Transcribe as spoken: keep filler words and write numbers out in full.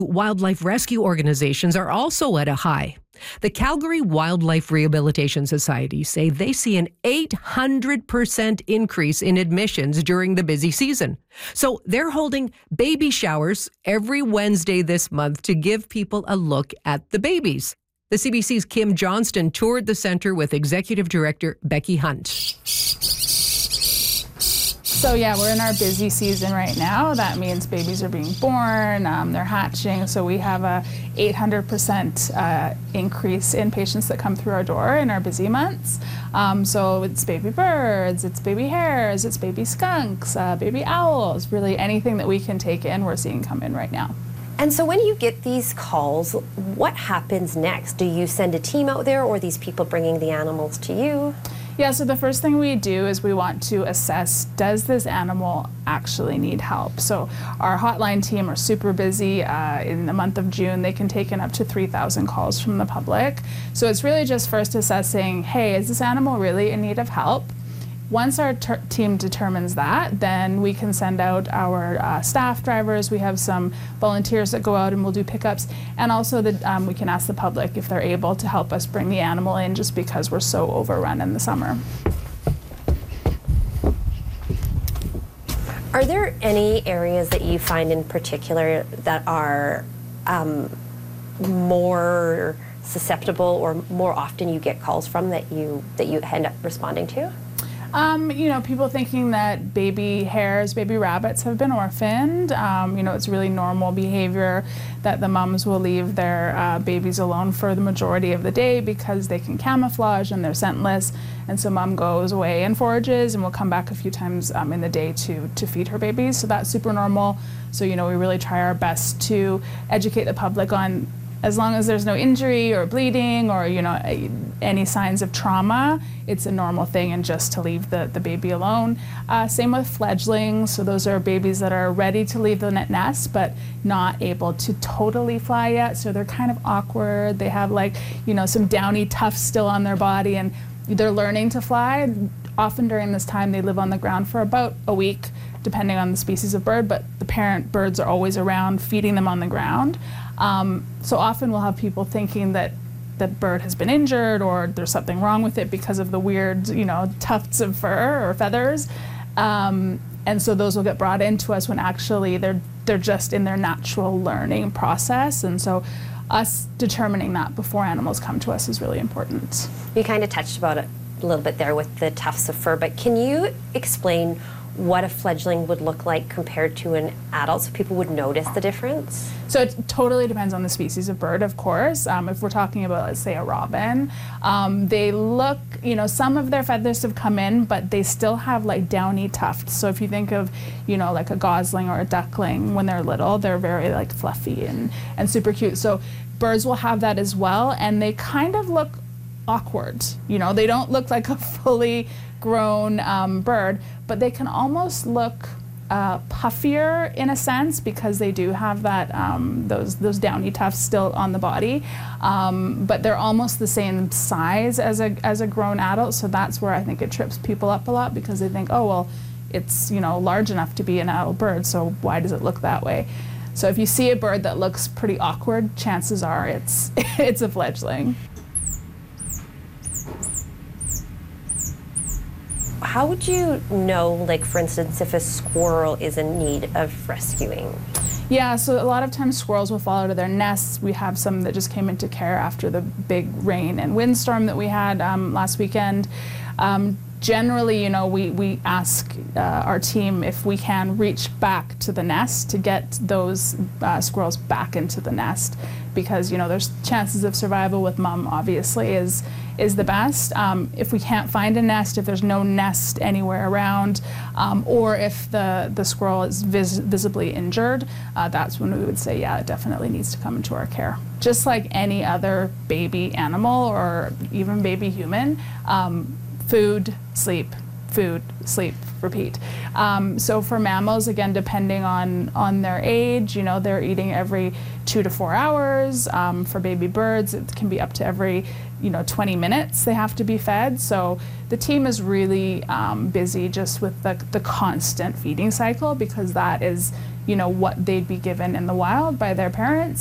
Wildlife rescue organizations are also at a high. The Calgary Wildlife Rehabilitation Society say they see an eight hundred percent increase in admissions during the busy season. So they're holding baby showers every Wednesday this month to give people a look at the babies. The C B C's Kim Johnston toured the center with Executive Director Becky Hunt. So yeah, we're in our busy season right now. That means babies are being born, um, they're hatching. So we have a eight hundred percent uh, increase in patients that come through our door in our busy months. Um, so it's baby birds, it's baby hares, it's baby skunks, uh, baby owls, really anything that we can take in, we're seeing come in right now. And so when you get these calls, what happens next? Do you send a team out there, or are these people bringing the animals to you? Yeah, so the first thing we do is we want to assess, does this animal actually need help? So our hotline team are super busy. Uh, in the month of June, they can take in up to three thousand calls from the public. So it's really just first assessing, hey, is this animal really in need of help? Once our ter- team determines that, then we can send out our uh, staff drivers. We have some volunteers that go out and we'll do pickups. And also the, um, we can ask the public if they're able to help us bring the animal in, just because we're so overrun in the summer. Are there any areas that you find in particular that are um, more susceptible, or more often you get calls from that you that you end up responding to? Um, you know, people thinking that baby hares, baby rabbits have been orphaned. Um, you know, it's really normal behavior that the moms will leave their uh, babies alone for the majority of the day because they can camouflage and they're scentless. And so mom goes away and forages and will come back a few times um, in the day to, to feed her babies. So that's super normal. So, you know, we really try our best to educate the public on, as long as there's no injury or bleeding or, you know, any signs of trauma, it's a normal thing, and just to leave the, the baby alone. Uh, same with fledglings. So those are babies that are ready to leave the nest, but not able to totally fly yet. So they're kind of awkward. They have, like, you know, some downy tufts still on their body, and they're learning to fly. Often during this time, they live on the ground for about a week, depending on the species of bird, but the parent birds are always around feeding them on the ground. Um, so often we'll have people thinking that that bird has been injured or there's something wrong with it because of the weird, you know, tufts of fur or feathers. Um, and so those will get brought into us when actually they're they're just in their natural learning process. And so us determining that before animals come to us is really important. You kind of touched about it a little bit there with the tufts of fur, but can you explain what a fledgling would look like compared to an adult, so people would notice the difference? So it totally depends on the species of bird, of course. Um, if we're talking about, let's say, a robin, um, they look, you know, some of their feathers have come in, but they still have like downy tufts. So if you think of, you know, like a gosling or a duckling, when they're little, they're very like fluffy and, and super cute. So birds will have that as well, and they kind of look awkward. You know, they don't look like a fully grown um, bird, but they can almost look uh, puffier in a sense because they do have that um, those those downy tufts still on the body, um, but they're almost the same size as a as a grown adult. So that's where I think it trips people up a lot, because they think, oh well, it's, you know, large enough to be an adult bird, so why does it look that way? So if you see a bird that looks pretty awkward, chances are it's it's a fledgling. How would you know, like, for instance, if a squirrel is in need of rescuing? Yeah, so a lot of times squirrels will fall out of their nests. We have some that just came into care after the big rain and windstorm that we had um, last weekend. Um, generally, you know, we, we ask uh, our team if we can reach back to the nest to get those uh, squirrels back into the nest, because, you know, there's chances of survival with mom, obviously, is is the best. Um, if we can't find a nest, if there's no nest anywhere around, um, or if the, the squirrel is vis- visibly injured, uh, that's when we would say, yeah, it definitely needs to come into our care. Just like any other baby animal or even baby human, um, food, sleep, food, sleep, repeat. Um, so for mammals, again, depending on, on their age, you know, they're eating every two to four hours. Um, for baby birds, it can be up to every, you know, twenty minutes they have to be fed. So the team is really um, busy just with the, the constant feeding cycle, because that is you know, what they'd be given in the wild by their parents.